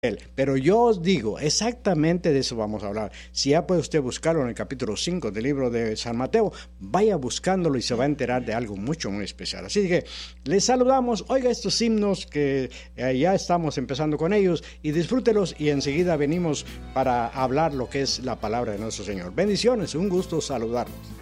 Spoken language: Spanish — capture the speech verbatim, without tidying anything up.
él. Pero yo os digo, exactamente de eso vamos a hablar. Si ya puede usted buscarlo en el capítulo cinco del libro de San Mateo, vaya buscándolo y se va a enterar de algo mucho, muy especial. Así que les saludamos, oiga estos himnos que eh, ya estamos empezando con ellos y disfrútelos y enseguida venimos para hablar lo que es la palabra de nuestro Señor. Bendiciones, un gusto saludarlos.